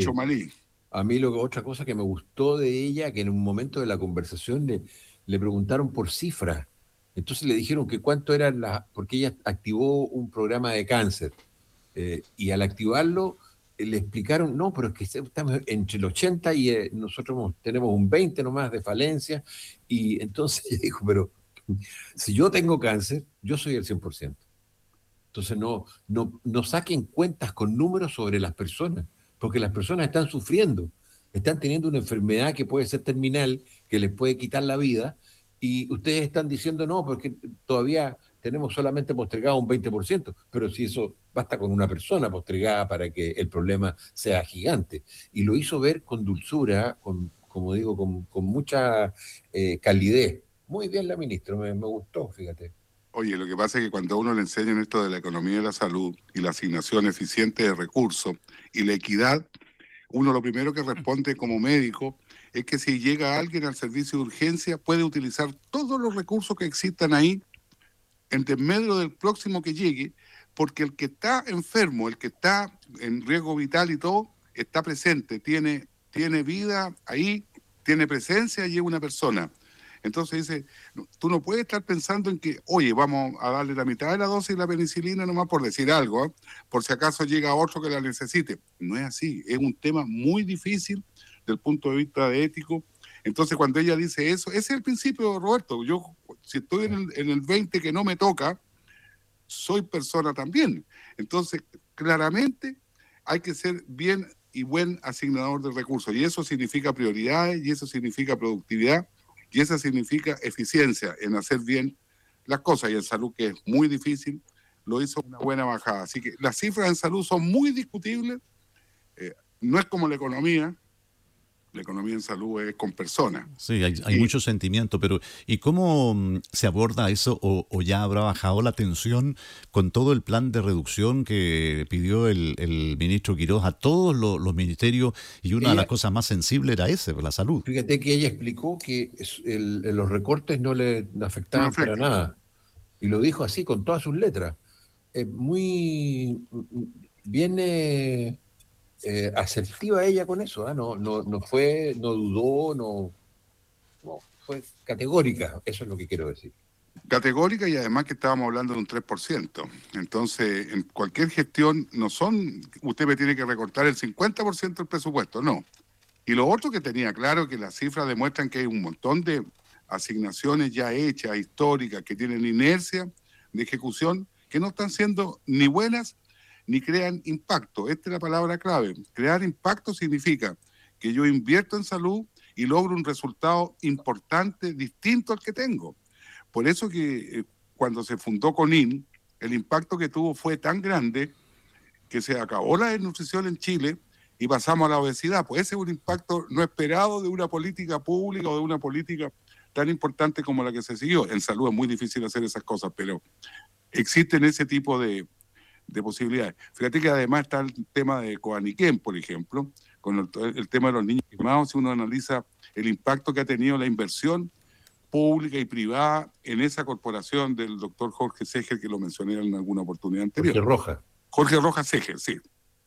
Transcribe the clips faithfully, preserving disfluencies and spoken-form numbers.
Mire, Chomalí. a mí lo que, otra cosa que me gustó de ella, que en un momento de la conversación le, le preguntaron por cifras. Entonces le dijeron que cuánto eran las, porque ella activó un programa de cáncer. Eh, y al activarlo, eh, le explicaron, no, pero es que estamos entre el ochenta y eh, nosotros tenemos un veinte nomás de falencia. Y entonces ella dijo, pero si yo tengo cáncer, yo soy el cien por ciento. Entonces no, no, no saquen cuentas con números sobre las personas, porque las personas están sufriendo, están teniendo una enfermedad que puede ser terminal, que les puede quitar la vida, y ustedes están diciendo no, porque todavía tenemos solamente postergado un veinte por ciento, pero si eso basta con una persona postergada para que el problema sea gigante. Y lo hizo ver con dulzura, con, como digo, con, con mucha eh, calidez. Muy bien la ministra, me, me gustó, fíjate. Oye, lo que pasa es que cuando a uno le enseñan esto de la economía de la salud y la asignación eficiente de recursos y la equidad, uno lo primero que responde como médico es que si llega alguien al servicio de urgencia puede utilizar todos los recursos que existan ahí en medio del próximo que llegue, porque el que está enfermo, el que está en riesgo vital y todo, está presente, tiene, tiene vida ahí, tiene presencia y es una persona. Entonces dice, tú no puedes estar pensando en que, oye, vamos a darle la mitad de la dosis de la penicilina nomás por decir algo, ¿eh? Por si acaso llega otro que la necesite. No es así, es un tema muy difícil desde el punto de vista de ético. Entonces cuando ella dice eso, ese es el principio, Roberto. Yo, si estoy en el, en el veinte que no me toca, soy persona también. Entonces, claramente hay que ser bien y buen asignador de recursos. Y eso significa prioridades, y eso significa productividad, y eso significa eficiencia en hacer bien las cosas. Y en salud, que es muy difícil, lo hizo una buena bajada. Así que las cifras en salud son muy discutibles. Eh, no es como la economía. La economía en salud es con personas. Sí, hay, hay Y mucho sentimiento, pero ¿y cómo mm, se aborda eso o, o ya habrá bajado la tensión con todo el plan de reducción que pidió el, el ministro Quirós a todos los, los ministerios? Y una de las Ella, cosas más sensibles era ese, la salud. Fíjate que ella explicó que el- los recortes no le no afectaban para afecta. nada. Y lo dijo así, con todas sus letras. Es muy bien eh, eh, asertiva ella con eso. ¿Ah? No, no, no fue, no dudó, no, no, fue categórica. Eso es lo que quiero decir. Categórica, y además que estábamos hablando de un tres por ciento. Entonces, en cualquier gestión no son, usted me tiene que recortar el cincuenta por ciento del presupuesto, no. Y lo otro que tenía claro que las cifras demuestran que hay un montón de asignaciones ya hechas, históricas, que tienen inercia de ejecución, que no están siendo ni buenas ni crean impacto. Esta es la palabra clave. Crear impacto significa que yo invierto en salud y logro un resultado importante, distinto al que tengo. Por eso que eh, cuando se fundó CONIN, el impacto que tuvo fue tan grande que se acabó la desnutrición en Chile y pasamos a la obesidad. Pues ese es un impacto no esperado de una política pública o de una política tan importante como la que se siguió. En salud es muy difícil hacer esas cosas, pero existen ese tipo de, de posibilidades. Fíjate que además está el tema de Coaniquén, por ejemplo, con el, el tema de los niños quemados. Si uno analiza el impacto que ha tenido la inversión pública y privada en esa corporación del doctor Jorge Seger, que lo mencioné en alguna oportunidad anterior. Jorge Rojas. Jorge Rojas Seger, sí.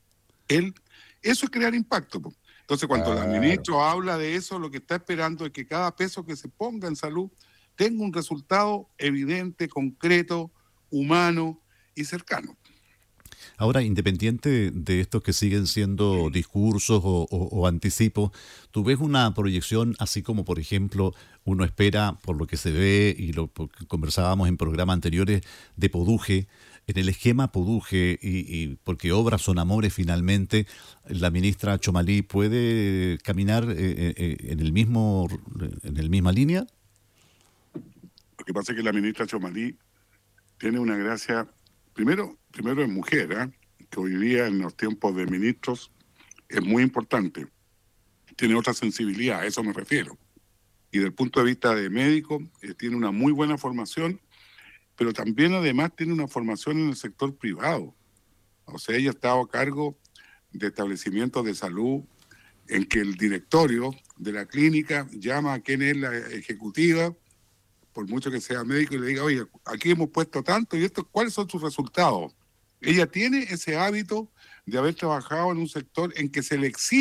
Él, eso es crear impacto. Entonces, cuando Claro. la ministra habla de eso, lo que está esperando es que cada peso que se ponga en salud tenga un resultado evidente, concreto, humano y cercano. Ahora, independiente de estos que siguen siendo discursos o, o, o anticipos, ¿tú ves una proyección así como, por ejemplo, uno espera, por lo que se ve y lo que conversábamos en programas anteriores, de Poduje, en el esquema Poduje, y, y porque obras son amores finalmente, la ministra Chomalí puede caminar eh, eh, en el mismo, en el misma línea? Lo que pasa es que la ministra Chomalí tiene una gracia, primero, primero es mujer, ¿eh? Que hoy día en los tiempos de ministros es muy importante. Tiene otra sensibilidad, a eso me refiero. Y desde el punto de vista de médico, eh, tiene una muy buena formación, pero también además tiene una formación en el sector privado. O sea, ella ha estado a cargo de establecimientos de salud en que el directorio de la clínica llama a quien es la ejecutiva, por mucho que sea médico, y le diga, oye, aquí hemos puesto tanto, y esto, ¿cuáles son sus resultados? Ella tiene ese hábito de haber trabajado en un sector en que se le exige